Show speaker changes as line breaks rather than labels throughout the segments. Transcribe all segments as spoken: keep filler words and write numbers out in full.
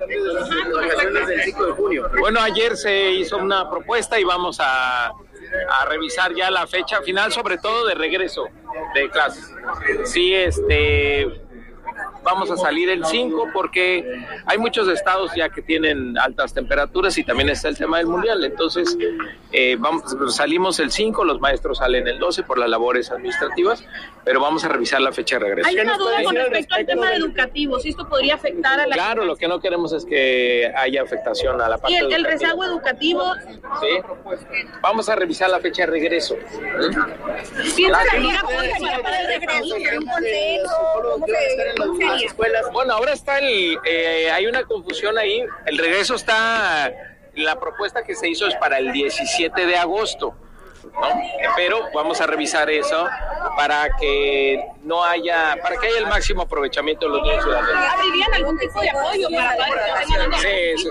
del cinco de junio. Bueno, ayer se hizo una propuesta y vamos a, a revisar ya la fecha final, sobre todo de regreso de clases. Sí, este... vamos a salir el cinco porque hay muchos estados ya que tienen altas temperaturas y también está el tema del mundial. Entonces, eh, vamos, salimos el cinco, los maestros salen el doce por las labores administrativas, pero vamos a revisar la fecha de regreso.
Hay una duda con respecto al tema educativo, si esto podría afectar a la...
Claro, lo que no queremos es que haya afectación a la parte
¿Y el, el
educativa.
rezago educativo?
Sí, vamos a revisar la fecha de regreso.
¿Piensa la liga poder para el regreso? ¿Un consejo? ¿Cómo se, cómo sería?
Escuelas. Bueno, ahora está el, eh, hay una confusión ahí, el regreso está, la propuesta que se hizo es para el diecisiete de agosto, ¿no? Pero vamos a revisar eso para que no haya, para que haya el máximo aprovechamiento de los niños ciudadanos.
¿Abrirían algún tipo de apoyo para padres?
Sí, sí,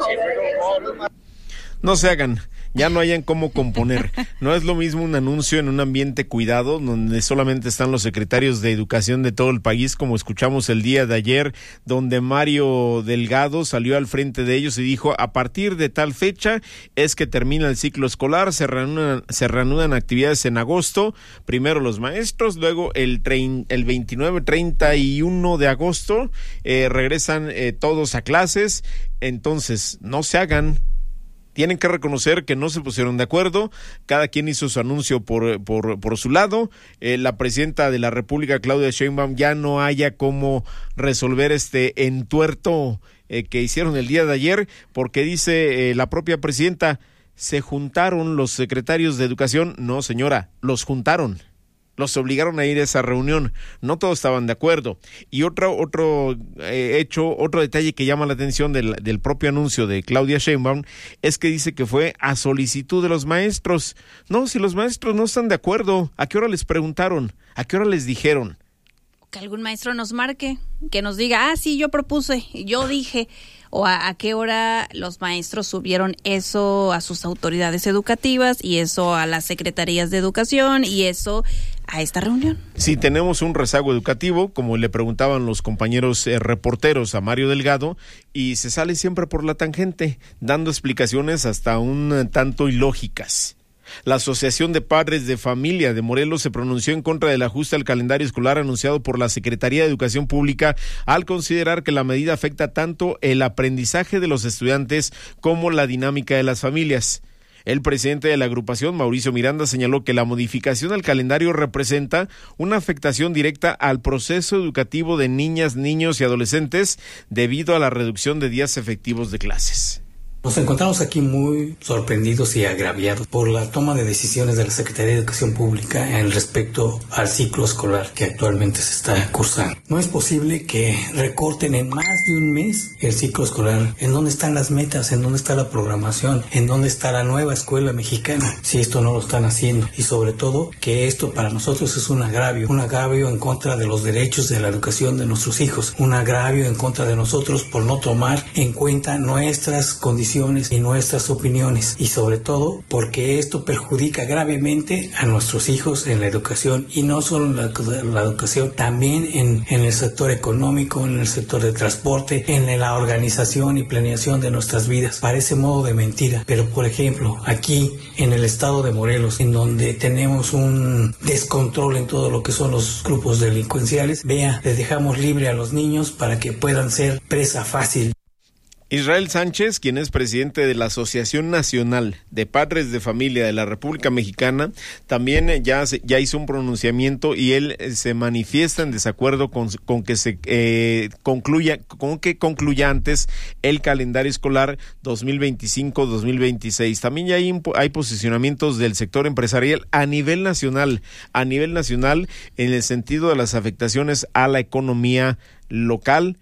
sí.
No se hagan. Ya no hayan cómo componer. No es lo mismo un anuncio en un ambiente cuidado, donde solamente están los secretarios de educación de todo el país, como escuchamos el día de ayer, donde Mario Delgado salió al frente de ellos y dijo, a partir de tal fecha es que termina el ciclo escolar, se reanudan, se reanudan actividades en agosto, primero los maestros, luego el, trein, el veintinueve, treinta y uno de agosto eh, regresan eh, todos a clases. Entonces, no se hagan. Tienen que reconocer que no se pusieron de acuerdo, cada quien hizo su anuncio por por, por su lado. Eh, la presidenta de la República, Claudia Sheinbaum, ya no haya cómo resolver este entuerto eh, que hicieron el día de ayer, porque dice eh, la propia presidenta, se juntaron los secretarios de educación. No, señora, los juntaron. Los obligaron a ir a esa reunión, no todos estaban de acuerdo. Y otro otro eh, hecho, otro detalle que llama la atención del, del propio anuncio de Claudia Sheinbaum es que dice que fue a solicitud de los maestros. No, si los maestros no están de acuerdo, ¿a qué hora les preguntaron? ¿A qué hora les dijeron?
Que algún maestro nos marque, que nos diga, ah, sí, yo propuse, yo dije, o a, a qué hora los maestros subieron eso a sus autoridades educativas y eso a las secretarías de educación y eso a esta reunión.
Si tenemos un rezago educativo, como le preguntaban los compañeros eh, reporteros a Mario Delgado, y se sale siempre por la tangente, dando explicaciones hasta un tanto ilógicas. La Asociación de Padres de Familia de Morelos se pronunció en contra del ajuste al calendario escolar anunciado por la Secretaría de Educación Pública al considerar que la medida afecta tanto el aprendizaje de los estudiantes como la dinámica de las familias. El presidente de la agrupación, Mauricio Miranda, señaló que la modificación al calendario representa una afectación directa al proceso educativo de niñas, niños y adolescentes debido a la reducción de días efectivos de clases.
Nos encontramos aquí muy sorprendidos y agraviados por la toma de decisiones de la Secretaría de Educación Pública en respecto al ciclo escolar que actualmente se está cursando. No es posible que recorten en más de un mes el ciclo escolar. ¿En dónde están las metas? ¿En dónde está la programación? ¿En dónde está la nueva escuela mexicana? Si esto no lo están haciendo. Y sobre todo que esto para nosotros es un agravio, un agravio en contra de los derechos de la educación de nuestros hijos, un agravio en contra de nosotros por no tomar en cuenta nuestras condiciones y nuestras opiniones, y sobre todo porque esto perjudica gravemente a nuestros hijos en la educación, y no solo en la, la educación, también en, en el sector económico, en el sector de transporte, en la organización y planeación de nuestras vidas. Parece modo de mentira, pero por ejemplo aquí en el estado de Morelos, en donde tenemos un descontrol en todo lo que son los grupos delincuenciales, vea, les dejamos libre a los niños para que puedan ser presa fácil.
Israel Sánchez, quien es presidente de la Asociación Nacional de Padres de Familia de la República Mexicana, también ya, ya hizo un pronunciamiento y él se manifiesta en desacuerdo con, con que se eh, concluya, con que concluya antes el calendario escolar dos mil veinticinco dos mil veintiséis. También ya hay, hay posicionamientos del sector empresarial a nivel nacional, a nivel nacional en el sentido de las afectaciones a la economía local,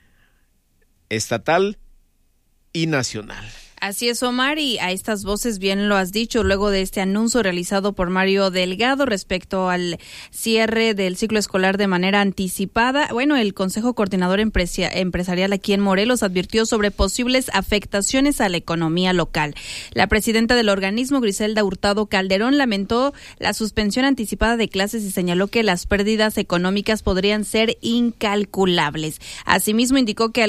estatal y nacional.
Así es, Omar, y a estas voces bien lo has dicho, luego de este anuncio realizado por Mario Delgado respecto al cierre del ciclo escolar de manera anticipada. Bueno, el Consejo Coordinador Empresa- Empresarial aquí en Morelos advirtió sobre posibles afectaciones a la economía local. La presidenta del organismo, Griselda Hurtado Calderón, lamentó la suspensión anticipada de clases y señaló que las pérdidas económicas podrían ser incalculables. Asimismo, indicó que